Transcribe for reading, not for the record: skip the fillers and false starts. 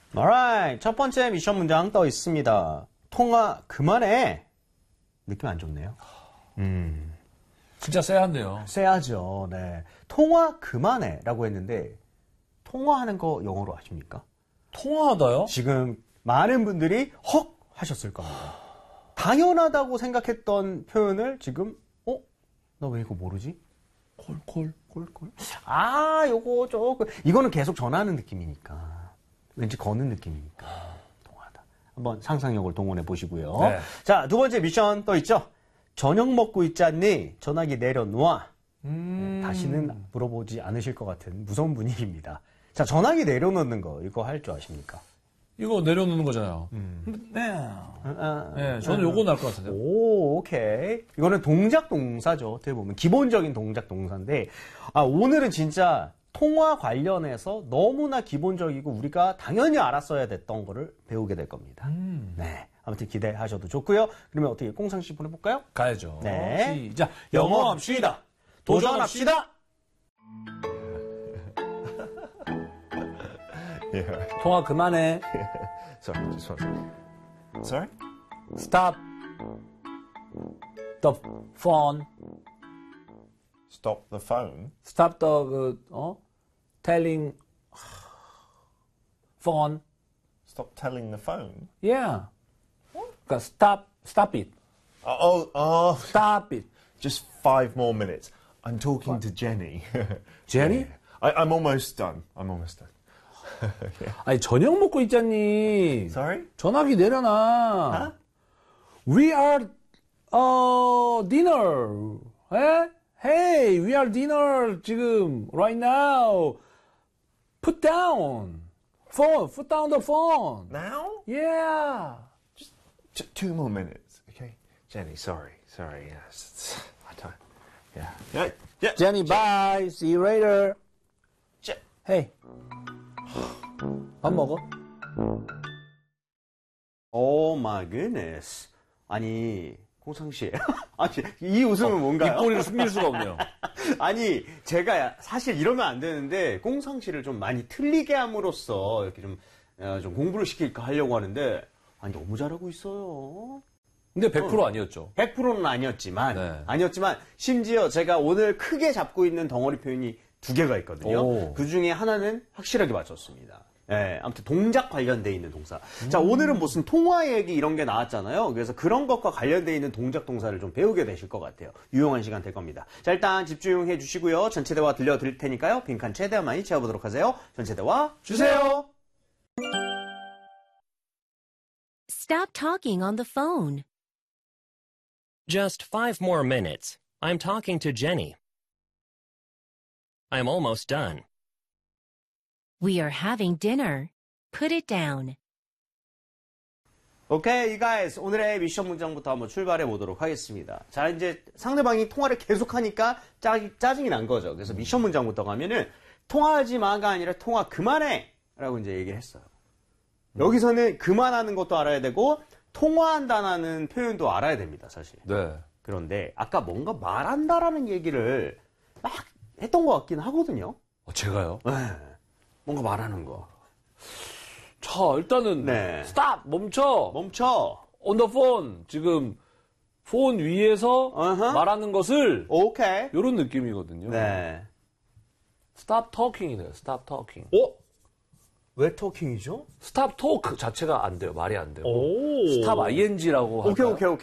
alright. 첫 번째 미션 문장 떠 있습니다. 통화 그만해. 느낌 안 좋네요. 진짜 쎄한데요. 쎄하죠. 네. 통화 그만해 라고 했는데 통화하는 거 영어로 아십니까? 통화하다요? 지금 많은 분들이 헉 하셨을 겁니다. 당연하다고 생각했던 표현을 지금 나 왜 이거 모르지? 콜. 요거 조금 이거는 계속 전하는 느낌이니까 왠지 거는 느낌이니까 통화하다. 한번 상상력을 동원해 보시고요. 네. 자, 두 번째 미션 또 있죠. 저녁 먹고 있잖니? 전화기 내려놓아. 다시는 물어보지 않으실 것 같은 무서운 분위기입니다. 자, 전화기 내려놓는 거 이거 할 줄 아십니까? 이거 내려놓는 거잖아요. 네, 저는 요거 나을 것 같은데요. 오, 오케이. 이거는 동작 동사죠. 어떻게 보면 기본적인 동작 동사인데, 오늘은 진짜 통화 관련해서 너무나 기본적이고 우리가 당연히 알았어야 됐던 거를 배우게 될 겁니다. 네. 아무튼 기대하셔도 좋고요. 그러면 어떻게 꽁상씨 보내볼까요? 가야죠. 네. 시작. 영어 합시다. 도전합시다. Yeah. 통화 그만해. Sorry, just one second. Sorry? Stop the phone. Stop the phone? Stop the telling phone. Stop telling the phone? Yeah. 그러니까 stop it. Stop. Stop it. Just 5 more minutes. I'm talking to Jenny. Jenny? I'm almost done. 아니 저녁 먹고 있잖니. Sorry? 전화기 내려놔. We are dinner. 에? Hey, we are dinner 지금 right now. Put down phone. Put down the phone. Now? Yeah. Just 2 more minutes, okay? Jenny, sorry. Yes. I don't. Yeah. Yeah. Jenny, bye. See you later. Hey. 밥 먹어? Oh my goodness. 아니, 꽁상씨. 아니, 이 웃음은 뭔가요? 입꼬리를 숨길 수가 없네요. 아니, 제가 사실 이러면 안 되는데, 꽁상씨를 좀 많이 틀리게 함으로써 이렇게 좀 공부를 시킬까 하려고 하는데, 아니, 너무 잘하고 있어요. 근데 100% 아니었죠. 100%는 아니었지만, 네. 심지어 제가 오늘 크게 잡고 있는 덩어리 표현이 2개가 있거든요. 오. 그 중에 하나는 확실하게 맞췄습니다. 네, 아무튼 동작 관련돼 있는 동사. 자, 오늘은 무슨 통화 얘기 이런 게 나왔잖아요. 그래서 그런 것과 관련돼 있는 동작 동사를 좀 배우게 되실 것 같아요. 유용한 시간 될 겁니다. 자, 일단 집중해 주시고요. 전체 대화 들려드릴 테니까요. 빈칸 최대한 많이 채워보도록 하세요. 전체 대화 주세요. Stop talking on the phone. Just 5 more minutes. I'm talking to Jenny. I'm almost done. We are having dinner. Put it down. 오케이, guys. 오늘의 미션 문장부터 한번 출발해 보도록 하겠습니다. 자, 이제 상대방이 통화를 계속하니까 짜증이 난 거죠. 그래서 미션 문장부터 가면은 통화하지 마가 아니라 통화 그만해! 라고 이제 얘기를 했어요. 여기서는 그만하는 것도 알아야 되고 통화한다는 표현도 알아야 됩니다, 사실. 네. 그런데 아까 뭔가 말한다라는 얘기를 막 했던 것 같긴 하거든요. 제가요? 네. 뭔가 말하는 거. 자, 일단은 네. stop 멈춰. on the phone 지금 폰 위에서 말하는 것을 오케이. 이런 느낌이거든요. 네. stop talking이네요. stop talking. 왜 토킹이죠? stop talk 자체가 안 돼요. 말이 안 돼요. 오. stop ing라고 할까요? 오케이.